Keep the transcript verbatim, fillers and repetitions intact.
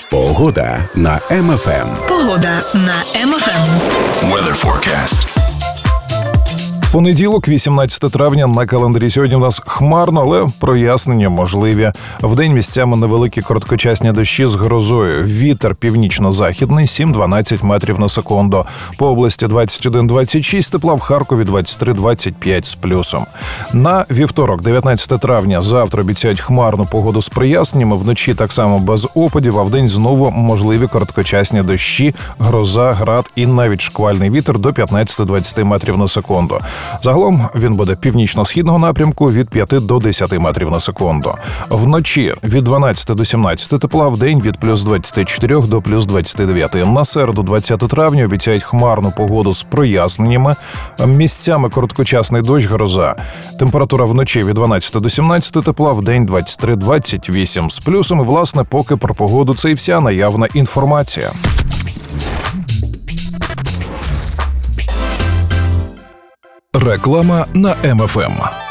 Погода на Ем Еф Ем. Погода на Ем Еф Ем. Weather forecast. Понеділок, вісімнадцяте травня, на календарі. Сьогодні у нас хмарно, але прояснення можливі. Вдень місцями невеликі короткочасні дощі з грозою. Вітер північно-західний сім-дванадцять метрів на секунду. По області двадцять один - двадцять шість, тепла в Харкові двадцять три - двадцять п'ять з плюсом. На вівторок, дев'ятнадцяте травня, завтра обіцяють хмарну погоду з проясненнями. Вночі так само без опадів, а вдень знову можливі короткочасні дощі, гроза, град і навіть шквальний вітер до п'ятнадцять - двадцять метрів на секунду. Загалом він буде північно-східного напрямку від п'яти до десяти метрів на секунду. Вночі від дванадцяти до сімнадцяти тепла, вдень від плюс двадцяти чотирьох до плюс двадцяти дев'яти. На середу, двадцяте травня, обіцяють хмарну погоду з проясненнями. Місцями короткочасний дощ, гроза. Температура вночі від дванадцяти до сімнадцяти тепла, вдень двадцять три - двадцять вісім з плюсом. І, власне, поки про погоду це і вся наявна інформація. Реклама на Ем Еф Ем.